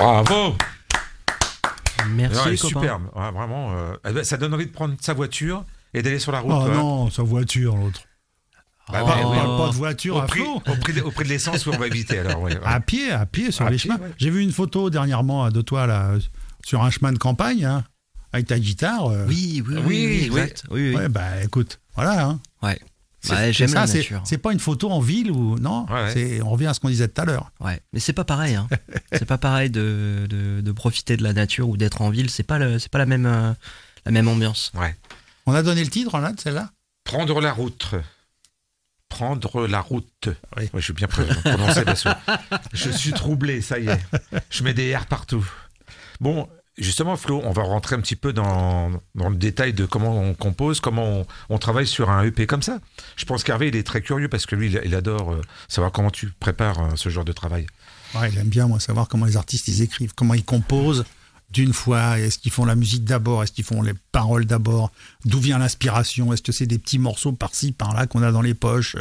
Bravo. Merci, Ouais, copain. superbe. Ouais, vraiment, ça donne envie de prendre sa voiture et d'aller sur la route. Oh ouais. non, sa voiture, l'autre. Bah, Parle ouais, pas de voiture à flot. au prix de l'essence, oui, on va éviter alors. Ouais, ouais. À pied sur À les pied, chemins. ouais. J'ai vu une photo dernièrement de toi là, sur un chemin de campagne, hein, avec ta guitare. Oui, exact. Oui. Ouais, bah écoute, voilà. Hein. Ouais. C'est- Ouais, j'aime la Ça, nature. c'est pas une photo en ville ou non. Ouais. On revient à ce qu'on disait tout à l'heure. Ouais, mais c'est pas pareil. Hein. C'est pas pareil de profiter de la nature ou d'être en ville. C'est pas la même ambiance. Ouais. On a donné le titre là, de celle-là. Prendre la route. Prendre la route. Oui. Ouais, je suis bien prononcé parce que je suis troublé, ça y est. Je mets des R partout. Bon, justement, Flo, on va rentrer un petit peu dans le détail de comment on compose, comment on travaille sur un EP comme ça. Je pense qu'Hervé, il est très curieux parce que lui, il adore savoir comment tu prépares ce genre de travail. Ouais, il aime bien, moi, savoir comment les artistes ils écrivent, comment ils composent d'une fois. Est-ce qu'ils font la musique d'abord? Est-ce qu'ils font les paroles d'abord? D'où vient l'inspiration? Est-ce que c'est des petits morceaux par-ci, par-là qu'on a dans les poches?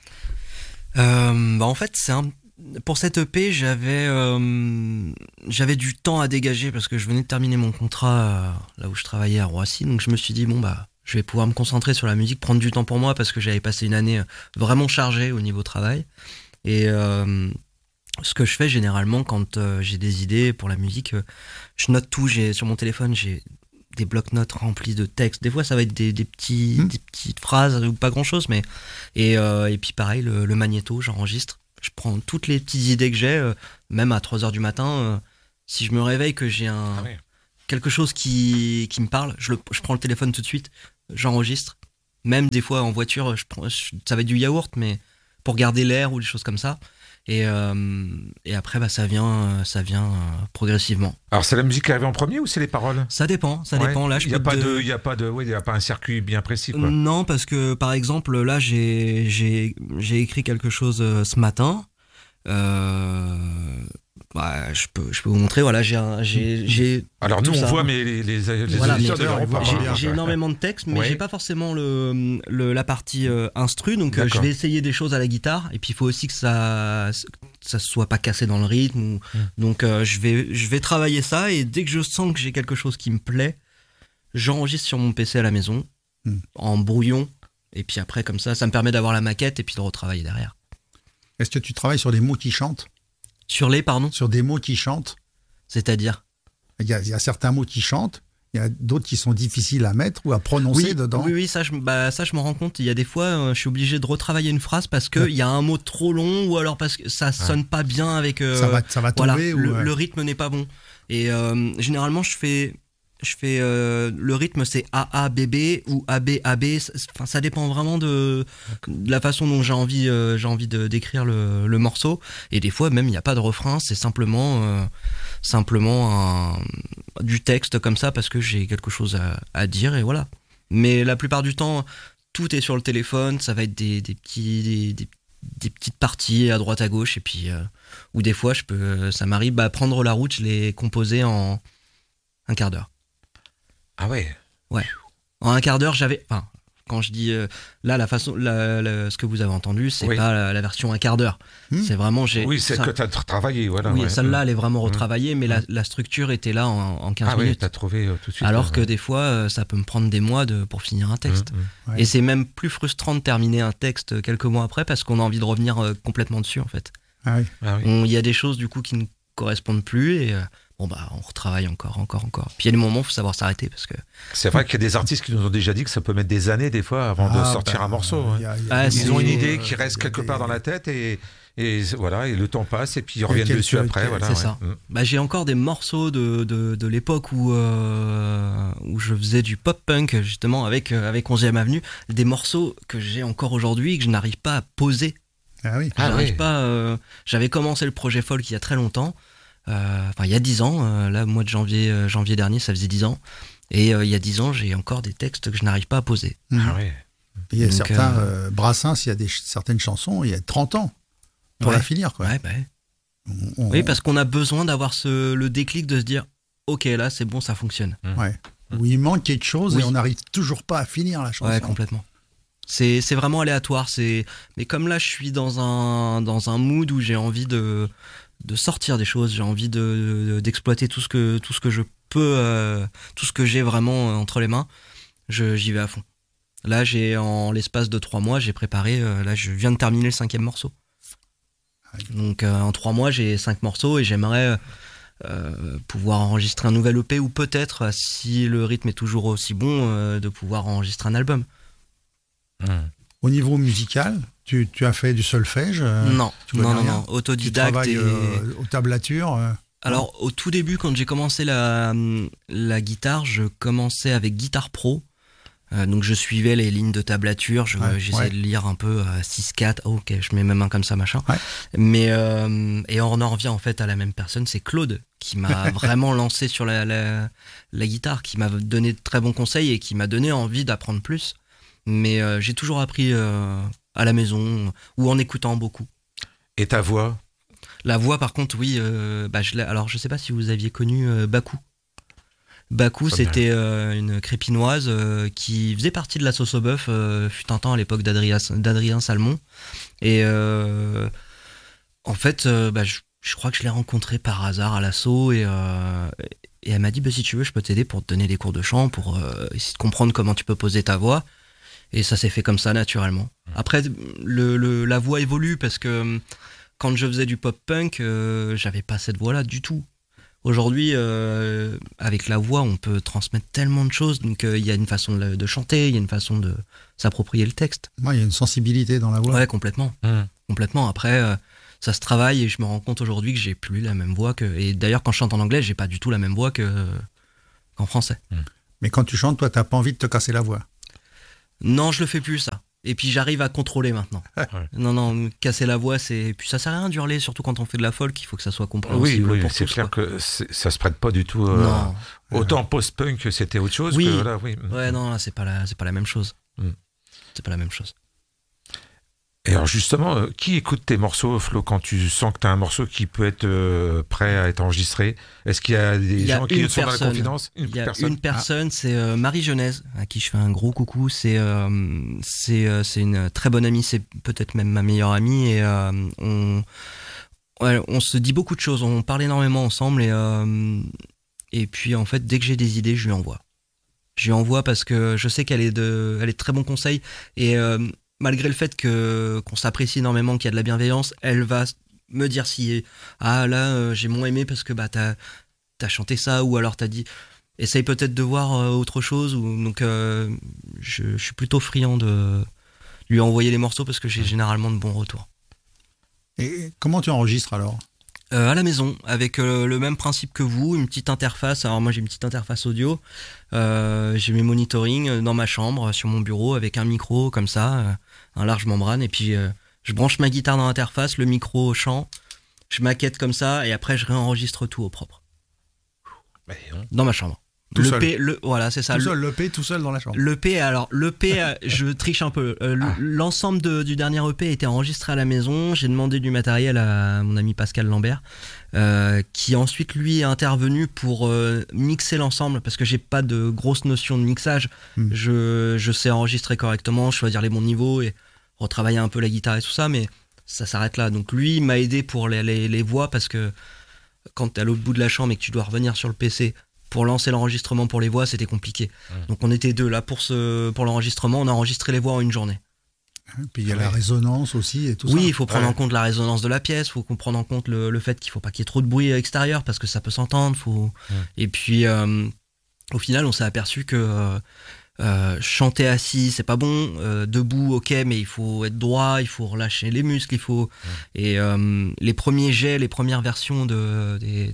En fait, pour cette EP, j'avais du temps à dégager parce que je venais de terminer mon contrat là où je travaillais à Roissy. Donc je me suis dit, je vais pouvoir me concentrer sur la musique, prendre du temps pour moi parce que j'avais passé une année vraiment chargée au niveau travail. Et ce que je fais généralement quand j'ai des idées pour la musique, je note tout. Sur mon téléphone, j'ai des blocs-notes remplis de textes. Des fois, ça va être des petites phrases ou pas grand-chose, mais et puis pareil, le magnéto, j'enregistre. Je prends toutes les petites idées que j'ai, même à 3h du matin. Si je me réveille que j'ai quelque chose qui me parle, je prends le téléphone tout de suite, j'enregistre. Même des fois en voiture, ça va être du yaourt, mais pour garder l'air ou des choses comme ça. Et après, ça vient progressivement. Alors, c'est la musique qui arrive en premier ou c'est les paroles? Ça dépend. Là, il n'y a pas un circuit bien précis, quoi. Non, parce que par exemple, là, j'ai écrit quelque chose ce matin. Je peux vous montrer. Voilà, j'ai. Alors nous, on ça. voit, mais les Voilà, auditeurs mais ne verront pas. j'ai énormément de textes, mais j'ai pas forcément la partie instru. Donc je vais essayer des choses à la guitare. Et puis il faut aussi que ça soit pas cassé dans le rythme. Donc je vais travailler ça. Et dès que je sens que j'ai quelque chose qui me plaît, j'enregistre sur mon PC à la maison en brouillon. Et puis après, comme ça me permet d'avoir la maquette et puis de retravailler derrière. Est-ce que tu travailles sur des mots qui chantent? Sur des mots qui chantent? C'est-à-dire? Il y a certains mots qui chantent, il y a d'autres qui sont difficiles à mettre ou à prononcer dedans. Oui, ça je me rends compte. Il y a des fois, je suis obligé de retravailler une phrase parce qu'il y a un mot trop long ou alors parce que ça sonne pas bien avec... ça va tomber. Le rythme n'est pas bon. Et généralement, je fais le rythme, c'est AABB ou ABAB. Enfin, ça dépend vraiment de la façon dont j'ai envie de décrire le morceau. Et des fois, même, il n'y a pas de refrain. C'est simplement du texte comme ça parce que j'ai quelque chose à dire et voilà. Mais la plupart du temps, tout est sur le téléphone. Ça va être des petites parties à droite à gauche et puis ou des fois, ça m'arrive prendre la route. Je l'ai composé en un quart d'heure. Ah ouais. Ouais. En un quart d'heure, quand je dis là, la façon, ce que vous avez entendu, c'est pas la version un quart d'heure. C'est vraiment Oui, c'est que tu as travaillé, voilà. Oui, celle-là, elle est vraiment retravaillée, mais la structure était là en 15 minutes. Ah oui, t'as trouvé tout de suite. Alors que des fois, ça peut me prendre des mois pour finir un texte. Ouais. Et c'est même plus frustrant de terminer un texte quelques mois après parce qu'on a envie de revenir complètement dessus, en fait. Ah oui. Il y a des choses, du coup, qui ne correspondent plus et on retravaille encore. Puis il y a des moments où il faut savoir s'arrêter parce que... C'est vrai qu'il y a des artistes qui nous ont déjà dit que ça peut mettre des années des fois avant de sortir un morceau. Ils ont une idée qui reste quelque part dans la tête et voilà, et le temps passe et puis ils reviennent dessus après. Voilà, c'est ça. J'ai encore des morceaux de l'époque où je faisais du pop-punk justement avec 11e Avenue, des morceaux que j'ai encore aujourd'hui et que je n'arrive pas à poser. Ah oui. J'avais commencé le projet folk il y a très longtemps. Il y a 10 ans, là, mois de janvier dernier, ça faisait 10 ans. Et il y a 10 ans, j'ai encore des textes que je n'arrive pas à poser. Ah oui. Il y a certains Brassens, il y a certaines chansons, il y a 30 ans pour la finir, quoi. Oui, parce qu'on a besoin d'avoir le déclic de se dire, ok, là, c'est bon, ça fonctionne. Ouais. Où il manque quelque chose et on n'arrive toujours pas à finir la chanson. Ouais, complètement. C'est vraiment aléatoire. Mais comme là, je suis dans un mood où j'ai envie de sortir des choses, j'ai envie d'exploiter tout ce que je peux, tout ce que j'ai vraiment entre les mains. J'y vais à fond. Là, en l'espace de 3 mois, j'ai préparé. Là, je viens de terminer le 5e morceau. Donc, en 3 mois, j'ai 5 morceaux et j'aimerais pouvoir enregistrer un nouvel EP ou peut-être, si le rythme est toujours aussi bon, de pouvoir enregistrer un album. Au niveau musical, tu as fait du solfège Non, autodidacte. Tu travailles aux tablatures Alors, au tout début, quand j'ai commencé la guitare, je commençais avec Guitare Pro. Donc je suivais les lignes de tablature, j'essayais de lire un peu 6-4, ok, je mets mes mains comme ça, machin. Ouais. Mais et on en revient en fait à la même personne, c'est Claude qui m'a vraiment lancé sur la guitare, qui m'a donné de très bons conseils et qui m'a donné envie d'apprendre plus. Mais j'ai toujours appris à la maison ou en écoutant beaucoup. Et ta voix ? La voix par contre, oui. Alors je sais pas si vous aviez connu Bakou. Bakou, c'était une crépinoise qui faisait partie de la sauce au bœuf, fut un temps à l'époque d'Adrien Salmon. Et en fait, je crois que je l'ai rencontrée par hasard à l'assaut et elle m'a dit si tu veux, je peux t'aider pour te donner des cours de chant, pour essayer de comprendre comment tu peux poser ta voix. Et ça s'est fait comme ça, naturellement. Après, la voix évolue parce que quand je faisais du pop-punk, j'avais pas cette voix-là du tout. Aujourd'hui, avec la voix, on peut transmettre tellement de choses. Donc, il y a une façon de chanter, il y a une façon de s'approprier le texte. Ouais, il y a une sensibilité dans la voix. Ouais, complètement. Complètement. Après, ça se travaille et je me rends compte aujourd'hui que j'ai plus la même voix que. Et d'ailleurs, quand je chante en anglais, j'ai pas du tout la même voix qu'en français. Mais quand tu chantes, toi, t'as pas envie de te casser la voix? Non, je le fais plus, ça. Et puis j'arrive à contrôler maintenant. Non, me casser la voix, c'est. Puis ça sert à rien d'hurler, surtout quand on fait de la folk, il faut que ça soit compréhensible. Oui, pour c'est tous, clair quoi. que ça se prête pas du tout. Autant post-punk, c'était autre chose. Oui. Que, là, oui. Ouais, non, c'est pas la même chose. C'est pas la même chose. Et alors justement, qui écoute tes morceaux, Flo, quand tu sens que tu as un morceau qui peut être prêt à être enregistré? Est-ce qu'il y a des gens qui sont dans la confidence? Il y a une personne, c'est Marie Genèse, à qui je fais un gros coucou. C'est une très bonne amie, c'est peut-être même ma meilleure amie. Et on se dit beaucoup de choses, on parle énormément ensemble. Et puis en fait, dès que j'ai des idées, je lui envoie. Je lui envoie parce que je sais qu'elle est de très bons conseils. Et malgré le fait qu'on s'apprécie énormément, qu'il y a de la bienveillance, elle va me dire si j'ai moins aimé parce que t'as chanté ça, ou alors t'as dit essaye peut-être de voir autre chose. Donc je suis plutôt friand de lui envoyer les morceaux parce que j'ai généralement de bons retours. Et comment tu enregistres alors? À la maison, avec le même principe que vous, une petite interface. Alors moi j'ai une petite interface audio, j'ai mes monitoring dans ma chambre, sur mon bureau, avec un micro comme ça, un large membrane, et puis je branche ma guitare dans l'interface, le micro au chant, je maquette comme ça, et après je réenregistre tout au propre. Dans ma chambre. Tout seul. Voilà, c'est ça. L'EP tout seul dans la chambre. L'EP, je triche un peu. L'ensemble du dernier EP a été enregistré à la maison. J'ai demandé du matériel à mon ami Pascal Lambert, qui ensuite lui est intervenu pour mixer l'ensemble, parce que j'ai pas de grosse notion de mixage. Je sais enregistrer correctement, choisir les bons niveaux et retravailler un peu la guitare et tout ça, mais ça s'arrête là. Donc lui il m'a aidé pour les voix, parce que quand t'es à l'autre bout de la chambre et que tu dois revenir sur le PC pour lancer l'enregistrement pour les voix, c'était compliqué. Donc on était deux là pour l'enregistrement, on a enregistré les voix en une journée. Et puis il y a la résonance aussi et tout ça. Oui, il faut prendre en compte la résonance de la pièce, il faut prendre en compte le fait qu'il faut pas qu'il y ait trop de bruit extérieur parce que ça peut s'entendre. Et puis au final, on s'est aperçu que chanter assis, c'est pas bon. Debout, ok, mais il faut être droit, il faut relâcher les muscles, Et les premiers jets, les premières versions de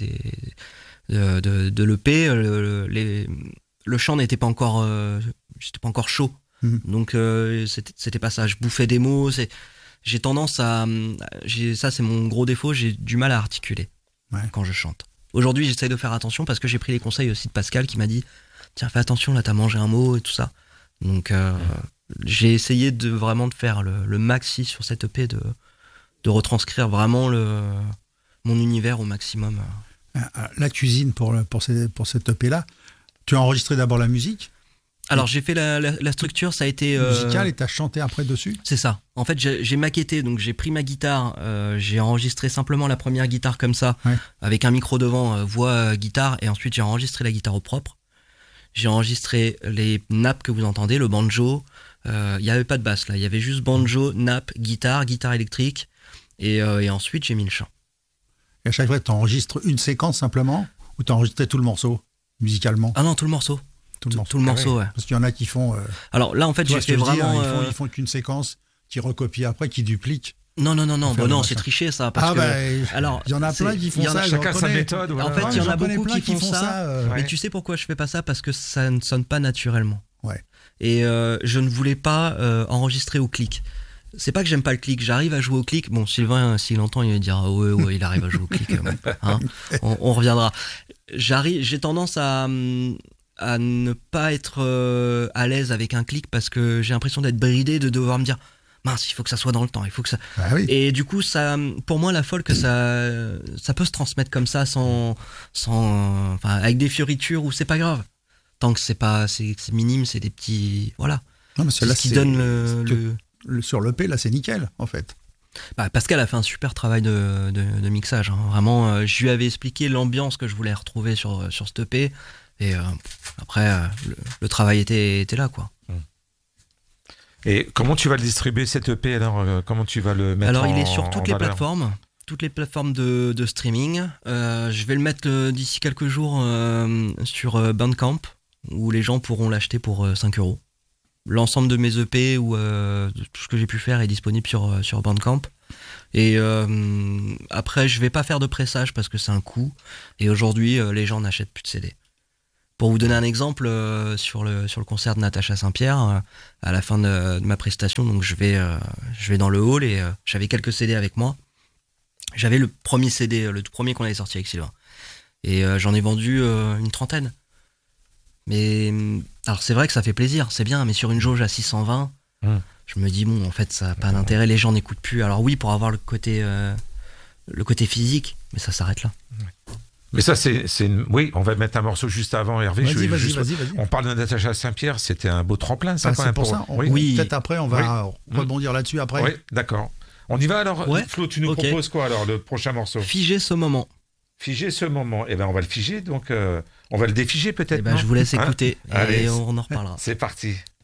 l'EP, le chant n'était pas encore j'étais pas encore chaud. Donc c'était pas ça, je bouffais des mots, j'ai tendance ça c'est mon gros défaut, j'ai du mal à articuler quand je chante. Aujourd'hui j'essaie de faire attention parce que j'ai pris les conseils aussi de Pascal qui m'a dit tiens fais attention, là t'as mangé un mot et tout ça. Donc j'ai essayé de faire le maxi sur cette EP, de retranscrire vraiment mon univers au maximum. La cuisine pour cette EP là, tu as enregistré d'abord la musique? Alors j'ai fait la structure, ça a été... Musical, et t'as chanté après dessus? C'est ça. En fait, j'ai maquetté, donc j'ai pris ma guitare, j'ai enregistré simplement la première guitare comme ça, Ouais. avec un micro devant, voix, guitare, et ensuite j'ai enregistré la guitare au propre. J'ai enregistré les nappes que vous entendez, le banjo. Il n'y avait pas de basse là, il y avait juste banjo, nappe, guitare électrique, et ensuite j'ai mis le chant. Et à chaque fois, t'enregistres une séquence simplement, ou t'as enregistré tout le morceau, musicalement? Ah non, tout le morceau. Tout le morceau. Tout le morceau, oui. ouais. Parce qu'il y en a qui font... Alors là, en fait, tu vois j'ai ce que fait je veux dire, vraiment... ils font qu'une séquence, qui recopient après, qui dupliquent. Non, Pour faire bah le non, machin. c'est triché ça. Parce Ah que... bah, alors, il y en a plein qui font ça. je Chacun sa reconnais. méthode. En fait, Ouais, il y en j'en a connais beaucoup plein qui font ça. Ouais. Mais tu sais pourquoi je fais pas ça? Parce que ça ne sonne pas naturellement. Ouais. Et je ne voulais pas enregistrer au clic. C'est pas que j'aime pas le clic, j'arrive à jouer au clic. Bon, Sylvain, s'il entend, il va dire ah ouais, il arrive à jouer au clic. Hein, on reviendra. J'ai tendance à ne pas être à l'aise avec un clic parce que j'ai l'impression d'être bridé, de devoir me dire mince, il faut que ça soit dans le temps, il faut que ça. Bah oui. Et du coup, ça, pour moi, la folk, ça peut se transmettre comme ça, enfin, avec des fioritures ou c'est pas grave. Tant que c'est minime, c'est des petits, voilà. Non, mais C'est là, ce qui donne sur l'EP, là, c'est nickel, en fait. Bah, Pascal a fait un super travail de mixage. Hein. Vraiment, je lui avais expliqué l'ambiance que je voulais retrouver sur cette EP. Et après, le travail était là, quoi. Et comment tu vas le distribuer cette EP alors comment tu vas le mettre Alors, il est en sur toutes les valeur plateformes. Toutes les plateformes de streaming. Je vais le mettre d'ici quelques jours sur Bandcamp, où les gens pourront l'acheter pour 5 €. L'ensemble de mes EP ou tout ce que j'ai pu faire est disponible sur Bandcamp. Et après, je vais pas faire de pressage parce que c'est un coût. Et aujourd'hui, les gens n'achètent plus de CD. Pour vous donner un exemple, sur le concert de Natacha Saint-Pierre, à la fin de ma prestation, donc je vais dans le hall et j'avais quelques CD avec moi. J'avais le premier CD, le tout premier qu'on avait sorti avec Sylvain. Et j'en ai vendu une trentaine. Mais alors c'est vrai que ça fait plaisir, c'est bien, mais sur une jauge à 620, je me dis bon, en fait ça n'a pas d'intérêt, les gens n'écoutent plus. Alors oui, pour avoir le côté physique, mais ça s'arrête là. Mais ça, oui, on va mettre un morceau juste avant, Hervé. Vas-y. On parle de Natacha Saint-Pierre, c'était un beau tremplin, ça, Ah, quand c'est même. pour ça. Oui, Peut-être après, on va rebondir là-dessus après. oui, d'accord. On y va alors. Ouais. Flo, tu nous Ok. proposes quoi alors, le prochain morceau? Figer ce moment. Figer ce moment. Eh ben, on va le figer, donc on va le défiger peut-être. Eh ben, non je vous laisse Hein écouter et Allez. on en reparlera. C'est parti.